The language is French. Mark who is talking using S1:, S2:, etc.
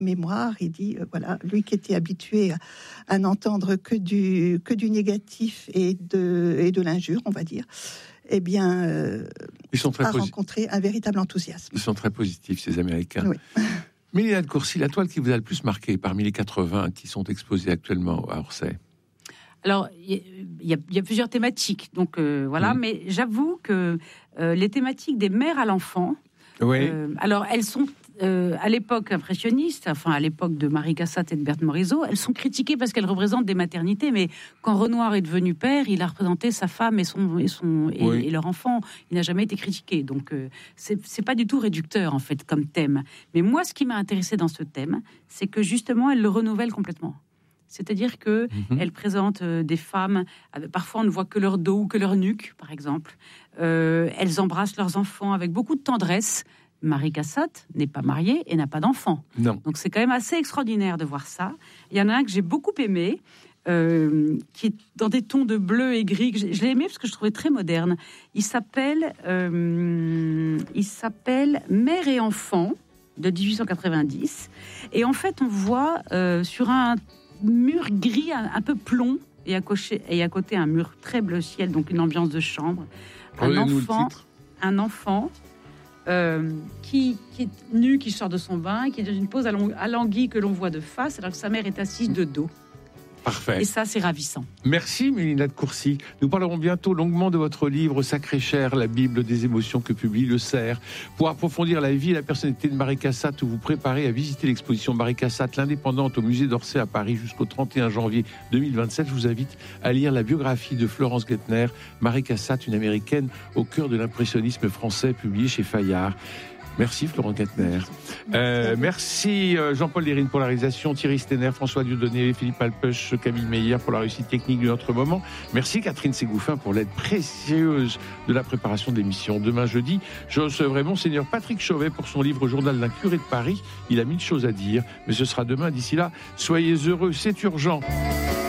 S1: mémoire. Il dit, voilà, lui qui était habitué à n'entendre que du négatif et de l'injure, on va dire, eh bien,
S2: ils sont très
S1: rencontré un véritable enthousiasme.
S2: Ils sont très positifs, ces Américains.
S1: Oui.
S2: Mélina de Courcy, la toile qui vous a le plus marqué parmi les 80 qui sont exposées actuellement à Orsay?
S3: Alors, il y a plusieurs thématiques, donc voilà, mais j'avoue que les thématiques des mères à l'enfant, alors elles sont à l'époque impressionniste, enfin à l'époque de Marie Cassatt et de Berthe Morisot, elles sont critiquées parce qu'elles représentent des maternités, mais quand Renoir est devenu père, il a représenté sa femme et leur enfant. Il n'a jamais été critiqué, donc c'est pas du tout réducteur en fait comme thème. Mais moi, ce qui m'a intéressé dans ce thème, c'est que justement, elle le renouvelle complètement. C'est-à-dire que elle présente des femmes, parfois on ne voit que leur dos ou que leur nuque, par exemple. Elles embrassent leurs enfants avec beaucoup de tendresse. Marie Cassatt n'est pas mariée et n'a pas d'enfant.
S2: Non.
S3: Donc c'est quand même assez extraordinaire de voir ça. Il y en a un que j'ai beaucoup aimé, qui est dans des tons de bleu et gris. Je l'ai aimé parce que je trouvais très moderne. Il s'appelle Mère et enfant de 1890. Et en fait, on voit sur un mur gris un peu plomb et à côté un mur très bleu ciel, donc une ambiance de chambre. Un enfant qui est nu, qui sort de son bain, qui est dans une pose alanguie que l'on voit de face, alors que sa mère est assise de dos.
S2: Parfait.
S3: Et ça, c'est ravissant.
S2: Merci Mélina de Courcy. Nous parlerons bientôt longuement de votre livre Sacré Cher, la Bible des émotions que publie Le Cerf. Pour approfondir la vie et la personnalité de Marie Cassatt, vous préparez à visiter l'exposition Marie Cassatt, l'indépendante, au musée d'Orsay à Paris jusqu'au 31 janvier 2027. Je vous invite à lire la biographie de Florence Gettner, Marie Cassatt, une américaine au cœur de l'impressionnisme français, publiée chez Fayard. Merci Florent Gettner. Merci Jean-Paul Lérine pour la réalisation, Thierry Stenner, François Dieudonné, Philippe Alpeuch, Camille Meyer pour la réussite technique de notre moment. Merci Catherine Ségouffin pour l'aide précieuse de la préparation de l'émission. Demain jeudi, je recevrai Monseigneur Patrick Chauvet pour son livre Journal d'un curé de Paris. Il a 1000 choses à dire, mais ce sera demain. D'ici là, soyez heureux, c'est urgent.